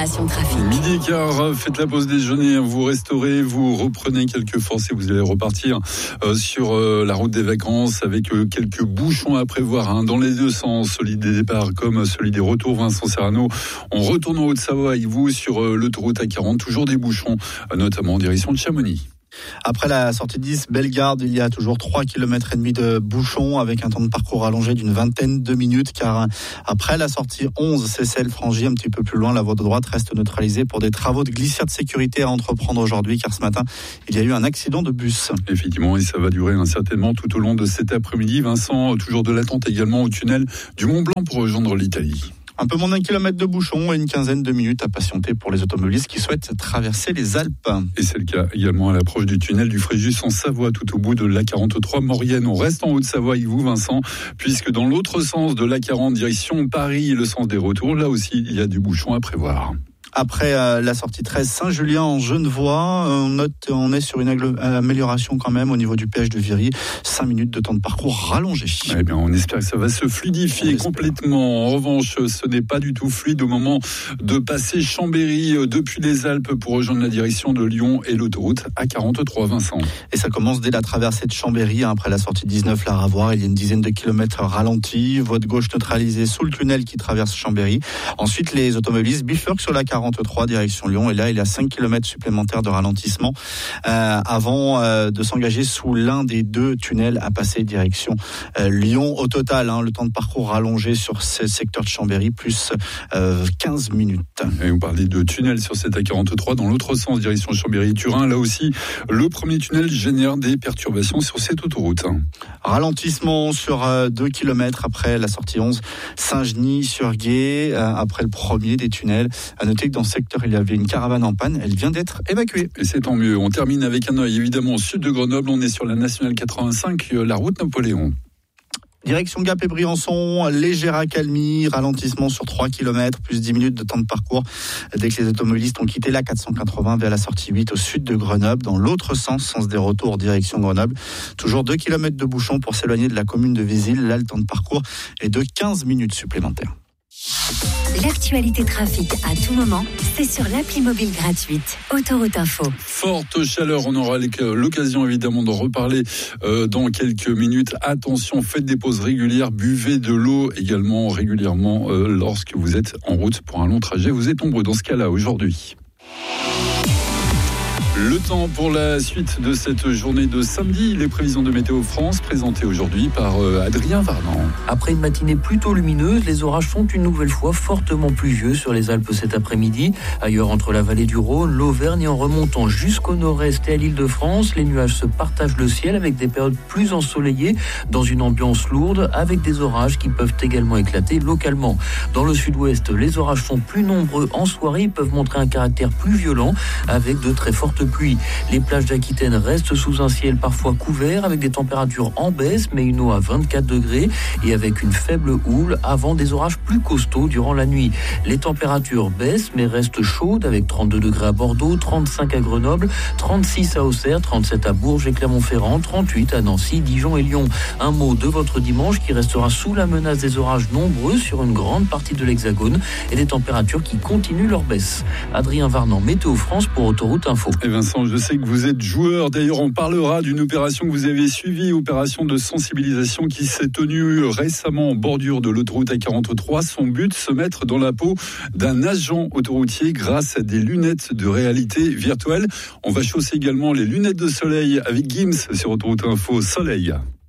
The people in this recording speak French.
l'information trafic. Midi quart, faites la pause déjeuner, vous restaurez, vous reprenez quelques forces et vous allez repartir sur la route des vacances avec quelques bouchons à prévoir dans les deux sens, celui des départs comme celui des retours. Vincent Serrano, on retourne en Haute-Savoie avec vous sur l'autoroute A40, toujours des bouchons, notamment en direction de Chamonix. Après la sortie 10 Bellegarde, il y a toujours 3,5 km de bouchons avec un temps de parcours allongé d'une vingtaine de minutes, car après la sortie 11 Seyssel-Frangy, un petit peu plus loin, la voie de droite reste neutralisée pour des travaux de glissière de sécurité à entreprendre aujourd'hui, car ce matin il y a eu un accident de bus. Effectivement, et ça va durer certainement tout au long de cet après-midi. Vincent, toujours de l'attente également au tunnel du Mont-Blanc pour rejoindre l'Italie. Un peu moins d'1 kilomètre de bouchon et une quinzaine de minutes à patienter pour les automobilistes qui souhaitent traverser les Alpes. Et c'est le cas également à l'approche du tunnel du Fréjus en Savoie, tout au bout de l'A43 Maurienne. On reste en Haute-Savoie avec vous, Vincent, puisque dans l'autre sens de l'A40, direction Paris, le sens des retours, là aussi, il y a du bouchon à prévoir. Après la sortie 13 Saint-Julien en Genevois, on est sur une amélioration quand même au niveau du péage de Viry. 5 minutes de temps de parcours rallongé. Eh bien, on espère que ça va se fluidifier complètement. En revanche, ce n'est pas du tout fluide au moment de passer Chambéry depuis les Alpes pour rejoindre la direction de Lyon et l'autoroute A43, Vincent. Et ça commence dès la traversée de Chambéry. Après la sortie 19 la Ravoire, il y a une dizaine de kilomètres ralentis. Voie de gauche neutralisée sous le tunnel qui traverse Chambéry. Ensuite, les automobilistes bifurquent sur la 43 direction Lyon, et là il y a 5 km supplémentaires de ralentissement avant de s'engager sous l'un des deux tunnels à passer direction Lyon. Au total, le temps de parcours rallongé sur ce secteur de Chambéry, plus 15 minutes. Et vous parlez de tunnel sur cette A43 dans l'autre sens, direction Chambéry-Turin. Là aussi, le premier tunnel génère des perturbations sur cette autoroute. Ralentissement sur 2 km après la sortie 11 Saint-Genis-sur-Gué, après le premier des tunnels. À noter que dans ce secteur, il y avait une caravane en panne. Elle vient d'être évacuée. Et c'est tant mieux. On termine avec un œil évidemment au sud de Grenoble. On est sur la nationale 85, la route Napoléon. Direction Gap et Briançon, légère accalmie, ralentissement sur 3 km, plus 10 minutes de temps de parcours dès que les automobilistes ont quitté la 480 vers la sortie 8 au sud de Grenoble. Dans l'autre sens des retours, direction Grenoble. Toujours 2 km de bouchon pour s'éloigner de la commune de Vézille. Là, le temps de parcours est de 15 minutes supplémentaires. L'actualité trafic à tout moment, c'est sur l'appli mobile gratuite Autoroute Info. Forte chaleur, on aura l'occasion évidemment d'en reparler dans quelques minutes. Attention, faites des pauses régulières, buvez de l'eau également régulièrement lorsque vous êtes en route pour un long trajet. Vous êtes nombreux dans ce cas-là aujourd'hui. Le temps pour la suite de cette journée de samedi, les prévisions de Météo France présentées aujourd'hui par Adrien Varnan. Après une matinée plutôt lumineuse, les orages sont une nouvelle fois fortement pluvieux sur les Alpes cet après-midi. Ailleurs, entre la vallée du Rhône, l'Auvergne et en remontant jusqu'au nord-est et à l'Île-de-France, les nuages se partagent le ciel avec des périodes plus ensoleillées dans une ambiance lourde avec des orages qui peuvent également éclater localement. Dans le sud-ouest, les orages sont plus nombreux en soirée, ils peuvent montrer un caractère plus violent avec de très fortes pluie. Les plages d'Aquitaine restent sous un ciel parfois couvert avec des températures en baisse, mais une eau à 24 degrés et avec une faible houle avant des orages plus costauds durant la nuit. Les températures baissent mais restent chaudes avec 32 degrés à Bordeaux, 35 à Grenoble, 36 à Auxerre, 37 à Bourges et Clermont-Ferrand, 38 à Nancy, Dijon et Lyon. Un mot de votre dimanche qui restera sous la menace des orages nombreux sur une grande partie de l'Hexagone et des températures qui continuent leur baisse. Adrien Varnan, Météo France pour Autoroute Info. Vincent, je sais que vous êtes joueur. D'ailleurs, on parlera d'une opération que vous avez suivie, opération de sensibilisation qui s'est tenue récemment en bordure de l'autoroute A43. Son but, se mettre dans la peau d'un agent autoroutier grâce à des lunettes de réalité virtuelle. On va chausser également les lunettes de soleil avec Gims sur Autoroute Info Soleil.